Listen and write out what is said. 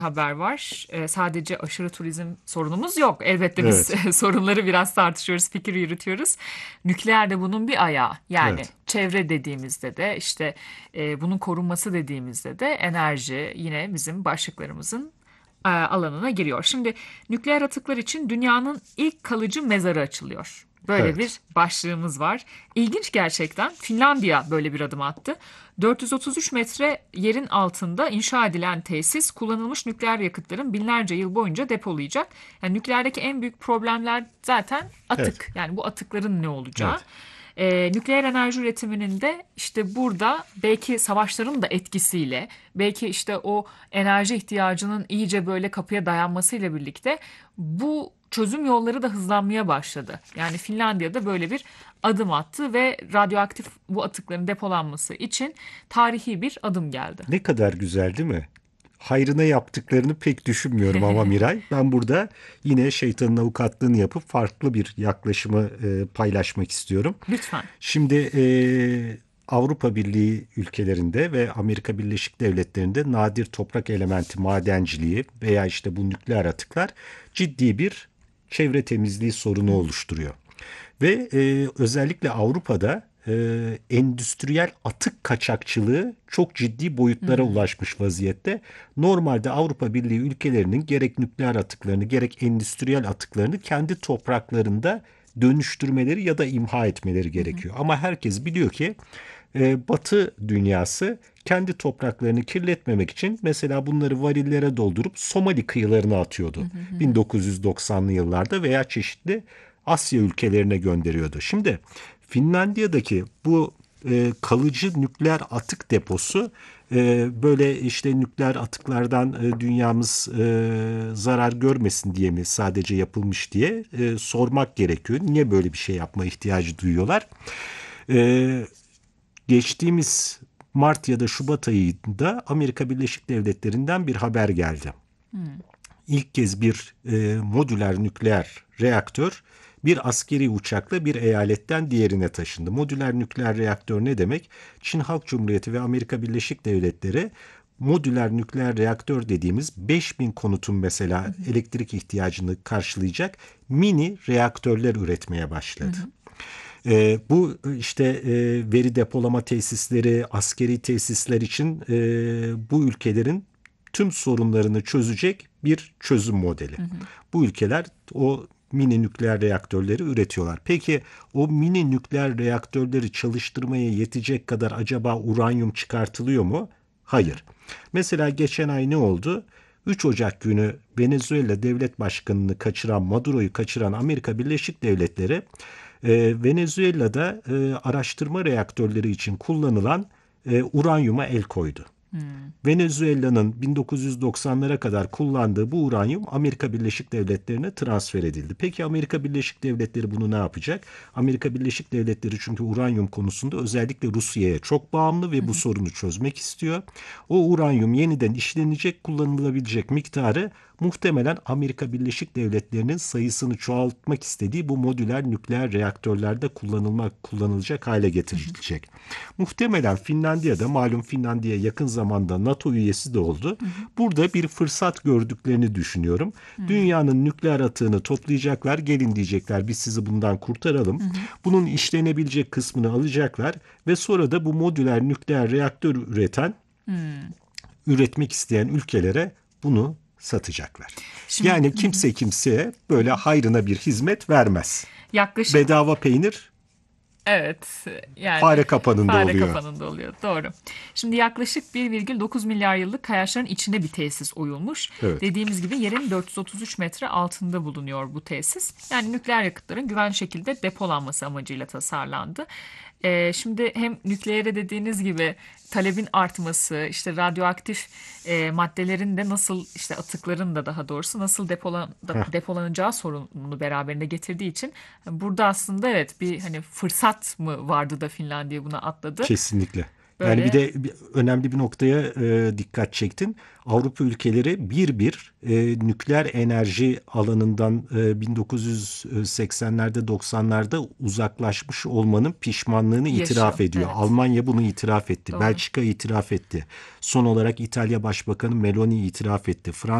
haber var. Sadece aşırı turizm sorunumuz yok. Elbette biz Evet, sorunları biraz tartışıyoruz, fikir yürütüyoruz. Nükleer de bunun bir ayağı. Yani evet, çevre dediğimizde de işte bunun korunması dediğimizde de enerji yine bizim başlıklarımızın alanına giriyor. Şimdi nükleer atıklar için dünyanın ilk kalıcı mezarı açılıyor. Böyle evet. bir başlığımız var. İlginç gerçekten. Finlandiya böyle bir adım attı. 433 metre yerin altında inşa edilen tesis kullanılmış nükleer yakıtların binlerce yıl boyunca depolayacak. Yani nükleerdeki en büyük problemler zaten Evet, atık. Yani bu atıkların ne olacağı. evet. Nükleer enerji üretiminin de işte burada belki savaşların da etkisiyle, belki işte o enerji ihtiyacının iyice böyle kapıya dayanmasıyla birlikte bu çözüm yolları da hızlanmaya başladı. Yani Finlandiya'da böyle bir adım attı ve radyoaktif bu atıkların depolanması için tarihi bir adım geldi. Ne kadar güzel değil mi? Hayrına yaptıklarını pek düşünmüyorum ama Miray. Ben burada yine şeytanın avukatlığını yapıp farklı bir yaklaşımı paylaşmak istiyorum. Lütfen. Şimdi Avrupa Birliği ülkelerinde ve Amerika Birleşik Devletleri'nde nadir toprak elementi madenciliği veya işte bu nükleer atıklar ciddi bir çevre temizliği sorunu oluşturuyor. Ve özellikle Avrupa'da endüstriyel atık kaçakçılığı çok ciddi boyutlara ulaşmış vaziyette. Normalde Avrupa Birliği ülkelerinin gerek nükleer atıklarını gerek endüstriyel atıklarını kendi topraklarında dönüştürmeleri ya da imha etmeleri gerekiyor. Ama herkes biliyor ki Batı dünyası kendi topraklarını kirletmemek için mesela bunları varillere doldurup Somali kıyılarına atıyordu. 1990'lı yıllarda veya çeşitli Asya ülkelerine gönderiyordu. Şimdi Finlandiya'daki bu kalıcı nükleer atık deposu böyle işte nükleer atıklardan dünyamız zarar görmesin diye mi sadece yapılmış diye sormak gerekiyor. Niye böyle bir şey yapma ihtiyacı duyuyorlar? E, Geçtiğimiz Mart ya da Şubat ayında Amerika Birleşik Devletleri'nden bir haber geldi. İlk kez bir modüler nükleer reaktör bir askeri uçakla bir eyaletten diğerine taşındı. Modüler nükleer reaktör ne demek? Çin Halk Cumhuriyeti ve Amerika Birleşik Devletleri modüler nükleer reaktör dediğimiz 5000 konutun mesela elektrik ihtiyacını karşılayacak mini reaktörler üretmeye başladı. Bu işte veri depolama tesisleri, askeri tesisler için bu ülkelerin tüm sorunlarını çözecek bir çözüm modeli. Bu ülkeler o mini nükleer reaktörleri üretiyorlar. Peki o mini nükleer reaktörleri çalıştırmaya yetecek kadar acaba uranyum çıkartılıyor mu? Hayır. Mesela geçen ay ne oldu? 3 Ocak günü Venezuela devlet başkanını kaçıran, Maduro'yu kaçıran Amerika Birleşik Devletleri Venezuela'da araştırma reaktörleri için kullanılan uranyuma el koydu. Venezuela'nın 1990'lara kadar kullandığı bu uranyum Amerika Birleşik Devletleri'ne transfer edildi. Peki Amerika Birleşik Devletleri bunu ne yapacak? Amerika Birleşik Devletleri çünkü uranyum konusunda özellikle Rusya'ya çok bağımlı ve bu sorunu çözmek istiyor. O uranyum yeniden işlenecek, kullanılabilecek miktarı muhtemelen Amerika Birleşik Devletleri'nin sayısını çoğaltmak istediği bu modüler nükleer reaktörlerde kullanılacak hale getirilecek. Muhtemelen Finlandiya'da malum Finlandiya yakın zamanda NATO üyesi de oldu. Burada bir fırsat gördüklerini düşünüyorum. Dünyanın nükleer atığını toplayacaklar, gelin diyecekler biz sizi bundan kurtaralım. Bunun işlenebilecek kısmını alacaklar ve sonra da bu modüler nükleer reaktör üretmek isteyen ülkelere bunu satacaklar. Şimdi Yani kimse kimseye böyle hayrına bir hizmet vermez. yaklaşık. Bedava peynir Evet, yani fare kapanında fare oluyor. kapanında oluyor. Doğru. Şimdi yaklaşık 1,9 milyar yıllık kayaçların içine bir tesis oyulmuş. Evet. Dediğimiz gibi yerin 433 metre altında bulunuyor bu tesis. Yani nükleer yakıtların güvenli şekilde depolanması amacıyla tasarlandı. Şimdi hem nükleere dediğiniz gibi talebin artması, işte radyoaktif maddelerin de nasıl işte atıkların da daha doğrusu nasıl Heh, depolanacağı sorununu beraberinde getirdiği için burada aslında evet bir hani fırsat mı vardı da Finlandiya buna atladı. kesinlikle. Yani bir Böyle de önemli bir noktaya dikkat çektin. Avrupa ülkeleri bir nükleer enerji alanından 1980'lerde 90'larda uzaklaşmış olmanın pişmanlığını yaşıyor. itiraf ediyor. Evet, Almanya bunu itiraf etti. doğru. Belçika itiraf etti. Son olarak İtalya Başbakanı Meloni itiraf etti.